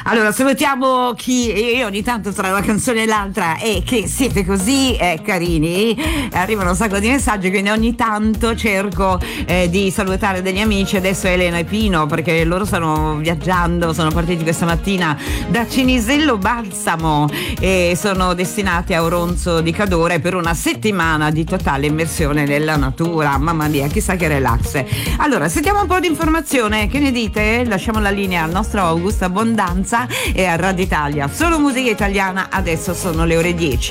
Allora, salutiamo chi io ogni tanto tra una canzone e l'altra e che siete così carini, arrivano un sacco di messaggi, quindi ogni tanto cerco di salutare degli amici. Adesso Elena e Pino, perché loro stanno viaggiando, sono partiti questa mattina da Cinisello Balsamo e sono destinati a Oronzo di Cadore per una settimana di totale immersione nella natura. Mamma mia, chissà che relax. Allora, sentiamo un po' di informazione, che ne dite? Lasciamo la linea al nostro Augusto Abbondanza e a Radio Italia. Solo musica italiana, adesso sono le ore 10.